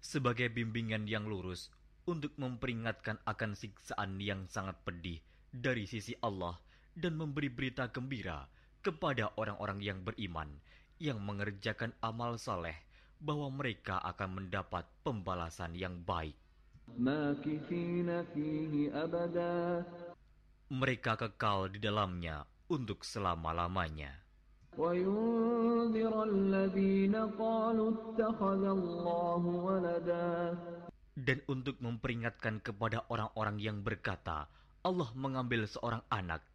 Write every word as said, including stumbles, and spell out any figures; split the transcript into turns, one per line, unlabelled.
sebagai bimbingan yang lurus untuk memperingatkan akan siksaan yang sangat pedih dari sisi Allah dan memberi berita gembira kepada orang-orang yang beriman yang mengerjakan amal saleh bahwa mereka akan mendapat pembalasan yang baik.
مَاكِثِينَ فِيهِ أَبَدًا.
Mereka kekal di dalamnya untuk selama-lamanya.
وَيُنذِرَ الَّذِينَ قَالُوا اتَّخَذَ اللَّهُ وَلَدًا.
Dan untuk memperingatkan kepada orang-orang yang berkata, Allah mengambil seorang anak,